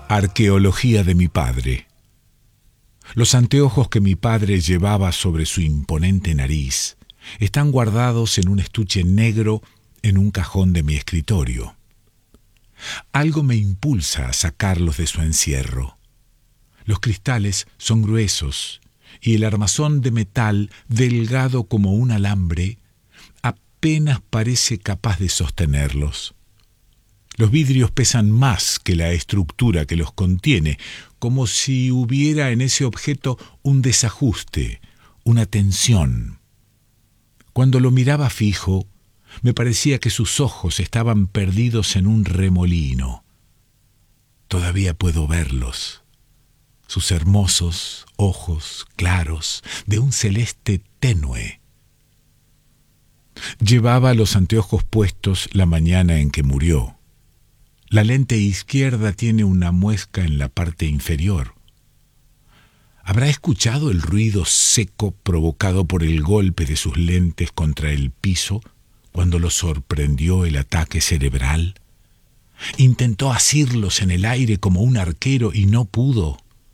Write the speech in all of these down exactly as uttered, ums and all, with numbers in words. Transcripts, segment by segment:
Arqueología de mi padre. Los anteojos que mi padre llevaba sobre su imponente nariz están guardados en un estuche negro en un cajón de mi escritorio. Algo me impulsa a sacarlos de su encierro. Los cristales son gruesos y el armazón de metal, delgado como un alambre, apenas parece capaz de sostenerlos. Los vidrios pesan más que la estructura que los contiene, como si hubiera en ese objeto un desajuste, una tensión. Cuando lo miraba fijo, me parecía que sus ojos estaban perdidos en un remolino. Todavía puedo verlos, sus hermosos ojos claros, de un celeste tenue. Llevaba los anteojos puestos la mañana en que murió. La lente izquierda tiene una muesca en la parte inferior. ¿Habrá escuchado el ruido seco provocado por el golpe de sus lentes contra el piso cuando lo sorprendió el ataque cerebral? Intentó asirlos en el aire como un arquero y no pudo.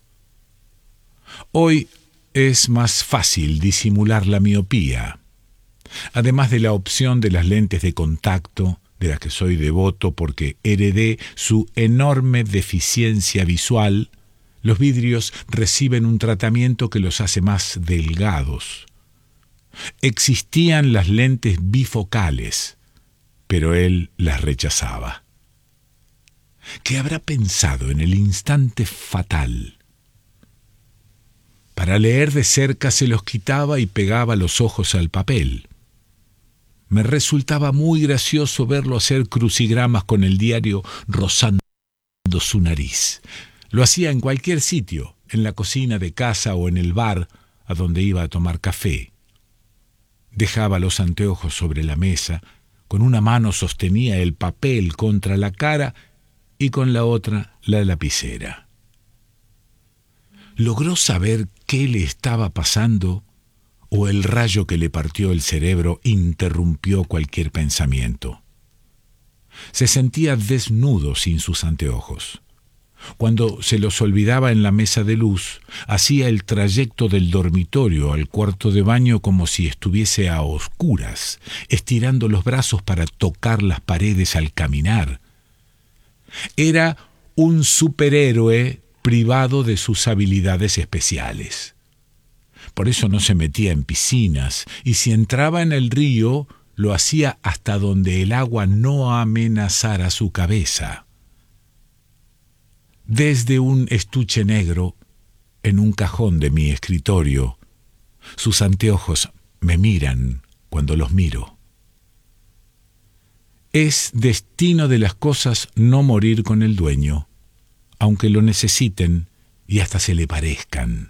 Hoy es más fácil disimular la miopía. Además de la opción de las lentes de contacto, de las que soy devoto porque heredé su enorme deficiencia visual, los vidrios reciben un tratamiento que los hace más delgados. Existían las lentes bifocales, pero él las rechazaba. ¿Qué habrá pensado en el instante fatal? Para leer de cerca se los quitaba y pegaba los ojos al papel. Me resultaba muy gracioso verlo hacer crucigramas con el diario rozando su nariz. Lo hacía en cualquier sitio, en la cocina de casa o en el bar a donde iba a tomar café. Dejaba los anteojos sobre la mesa, con una mano sostenía el papel contra la cara y con la otra la lapicera. ¿Logró saber qué le estaba pasando? ¿O el rayo que le partió el cerebro interrumpió cualquier pensamiento? Se sentía desnudo sin sus anteojos. Cuando se los olvidaba en la mesa de luz, hacía el trayecto del dormitorio al cuarto de baño como si estuviese a oscuras, estirando los brazos para tocar las paredes al caminar. Era un superhéroe privado de sus habilidades especiales. Por eso no se metía en piscinas, y si entraba en el río, lo hacía hasta donde el agua no amenazara su cabeza. Desde un estuche negro, en un cajón de mi escritorio, sus anteojos me miran cuando los miro. Es destino de las cosas no morir con el dueño, aunque lo necesiten y hasta se le parezcan.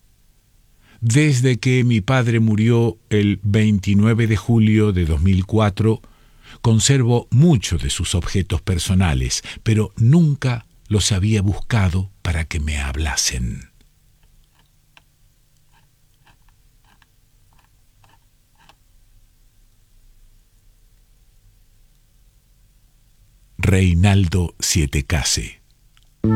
Desde que mi padre murió el veintinueve de julio de dos mil cuatro, conservo muchos de sus objetos personales, pero nunca los había buscado para que me hablasen. Reinaldo Sietecase.